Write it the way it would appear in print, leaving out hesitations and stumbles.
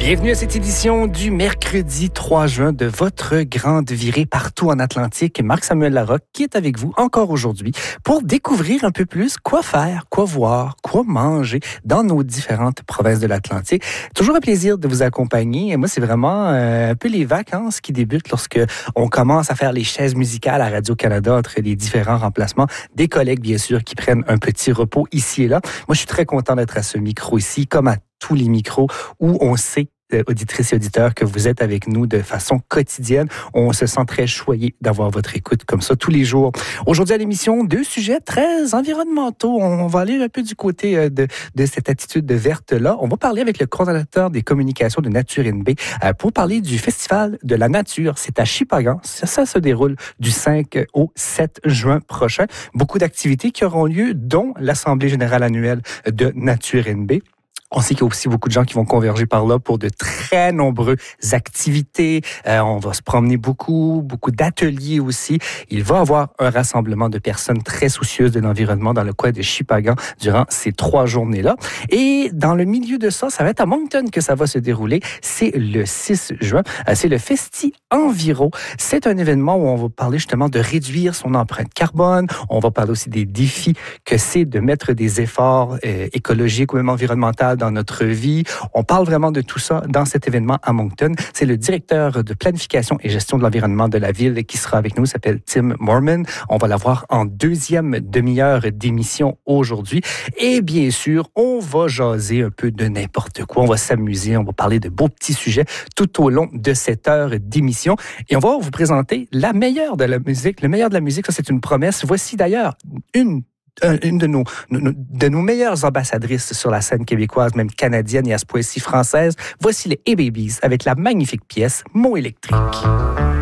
Bienvenue à cette édition du mercredi 3 juin de votre grande virée partout en Atlantique. Marc-Samuel Larocque qui est avec vous encore aujourd'hui pour découvrir un peu plus quoi faire, quoi voir, quoi manger dans nos différentes provinces de l'Atlantique. Toujours un plaisir de vous accompagner. Et moi, c'est vraiment un peu les vacances qui débutent lorsque on commence à faire les chaises musicales à Radio-Canada entre les différents remplacements. Des collègues, bien sûr, qui prennent un petit repos ici et là. Moi, je suis très content d'être à ce micro ici, comme à tous les micros où on sait, auditrices et auditeurs, que vous êtes avec nous de façon quotidienne. On se sent très choyé d'avoir votre écoute comme ça tous les jours. Aujourd'hui à l'émission, 2 sujets très environnementaux. On va aller un peu du côté de cette attitude de verte-là. On va parler avec le coordonnateur des communications de Nature NB pour parler du Festival de la nature. C'est à Shippagan. Ça se déroule du 5 au 7 juin prochain. Beaucoup d'activités qui auront lieu, dont l'Assemblée générale annuelle de Nature NB. On sait qu'il y a aussi beaucoup de gens qui vont converger par là pour de très nombreuses activités. On va se promener beaucoup d'ateliers aussi. Il va y avoir un rassemblement de personnes très soucieuses de l'environnement dans le coin de Shippagan durant ces 3 journées-là. Et dans le milieu de ça, ça va être à Moncton que ça va se dérouler. C'est le 6 juin. C'est le Festi Enviro. C'est un événement où on va parler justement de réduire son empreinte carbone. On va parler aussi des défis que c'est de mettre des efforts écologiques ou même environnementaux dans notre vie. On parle vraiment de tout ça dans cet événement à Moncton. C'est le directeur de planification et gestion de l'environnement de la ville qui sera avec nous, s'appelle Tim Mormon. On va l'avoir en 2e demi-heure d'émission aujourd'hui. Et bien sûr, on va jaser un peu de n'importe quoi. On va s'amuser, on va parler de beaux petits sujets tout au long de cette heure d'émission. Et on va vous présenter la meilleure de la musique. Le meilleur de la musique, ça c'est une promesse. Voici d'ailleurs une de nos meilleures ambassadrices sur la scène québécoise, même canadienne et à ce point-ci française. Voici les A-Babies avec la magnifique pièce Mots électriques.